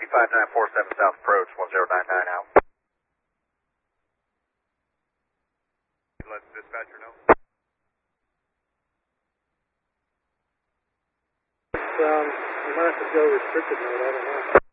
5947 South approach, 1099 out. Let dispatcher know. We might have to go restricted mode, I don't know.